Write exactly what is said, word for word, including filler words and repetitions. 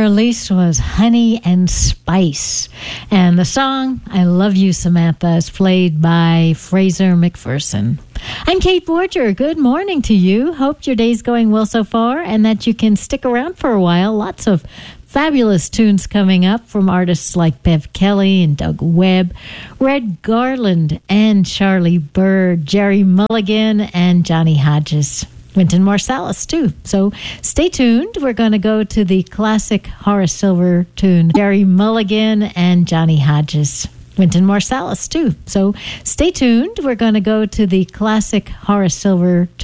release was Honey and Spice. And the song, I Love You, Samantha, is played by Fraser McPherson. I'm Kate Borger. Good morning to you. Hope your day's going well so far and that you can stick around for a while. Lots of fabulous tunes coming up from artists like Bev Kelly and Doug Webb, Red Garland and Charlie Bird, Jerry Mulligan and Johnny Hodges. Wynton Marsalis, too. So stay tuned. We're going to go to the classic Horace Silver tune, Jerry Mulligan and Johnny Hodges. Wynton Marsalis, too. So stay tuned. We're going to go to the classic Horace Silver tune.